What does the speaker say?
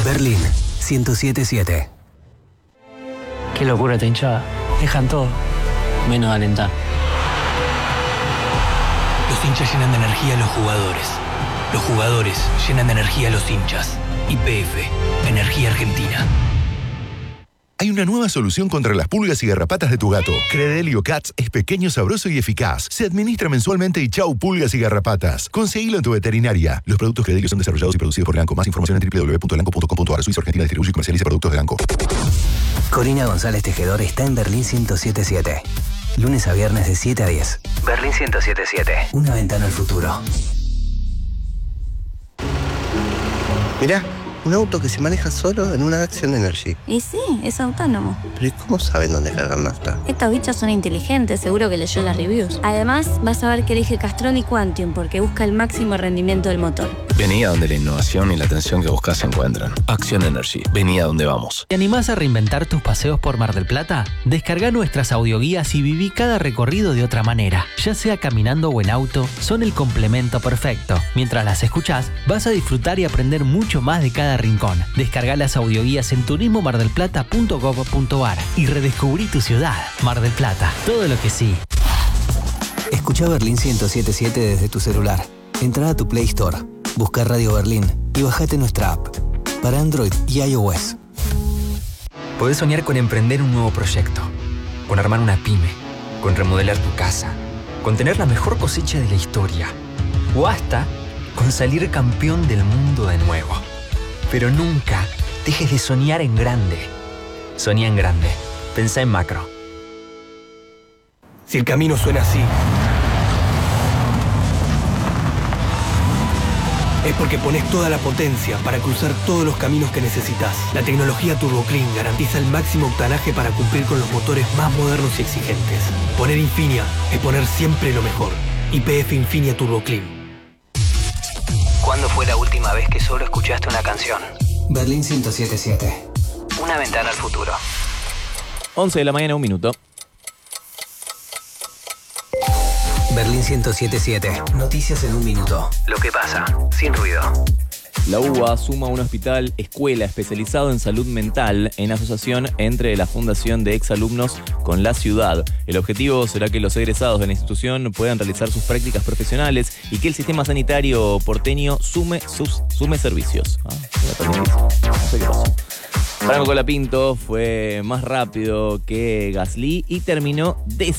Berlín 107.7. Qué locura esta hinchada. Dejan todo, menos alentar. Los hinchas llenan de energía a los jugadores. Los jugadores llenan de energía a los hinchas. YPF, Energía Argentina. Hay una nueva solución contra las pulgas y garrapatas de tu gato. Credelio Cats es pequeño, sabroso y eficaz. Se administra mensualmente y chau pulgas y garrapatas. Conseguilo en tu veterinaria. Los productos Credelio son desarrollados y producidos por Elanco. Más información en www.elanco.com.ar. Suiza Argentina distribuye y comercializa productos de Elanco. Corina González Tejedor está en Berlín 107.7. Lunes a viernes de 7 a 10. Berlín 107.7. Una ventana al futuro. Mirá, un auto que se maneja solo en una Action Energy. Y sí, es autónomo. Pero ¿y cómo saben dónde cargar nafta? Estos bichos son inteligentes, seguro que leyó las reviews. Además, vas a ver que elige Castrol y Quantium porque busca el máximo rendimiento del motor. Vení a donde la innovación y la atención que buscas se encuentran. Action Energy. Vení a donde vamos. ¿Te animás a reinventar tus paseos por Mar del Plata? Descarga nuestras audioguías y viví cada recorrido de otra manera. Ya sea caminando o en auto, son el complemento perfecto. Mientras las escuchás, vas a disfrutar y aprender mucho más de cada rincón. Descarga las audioguías en turismomardelplata.gov.ar y redescubrí tu ciudad. Mar del Plata. Todo lo que sí. Escucha Berlín 107.7 desde tu celular. Entrá a tu Play Store, busca Radio Berlín y bajate nuestra app para Android y iOS. Podés soñar con emprender un nuevo proyecto, con armar una pyme, con remodelar tu casa, con tener la mejor cosecha de la historia o hasta con salir campeón del mundo de nuevo. Pero nunca dejes de soñar en grande. Soñá en grande. Pensá en macro. Si el camino suena así, es porque pones toda la potencia para cruzar todos los caminos que necesitas. La tecnología TurboClean garantiza el máximo octanaje para cumplir con los motores más modernos y exigentes. Poner Infinia es poner siempre lo mejor. YPF Infinia TurboClean. ¿Cuándo fue la última vez que solo escuchaste una canción? Berlín 107.7. Una ventana al futuro. 11 de la mañana, 1 minuto. Berlín 107.7. Noticias en 1 minuto. Lo que pasa, sin ruido. La UBA suma un hospital escuela especializado en salud mental en asociación entre la Fundación de Exalumnos con la ciudad. El objetivo será que los egresados de la institución puedan realizar sus prácticas profesionales y que el sistema sanitario porteño sume servicios. No sé qué pasó. Franco Colapinto fue más rápido que Gasly y terminó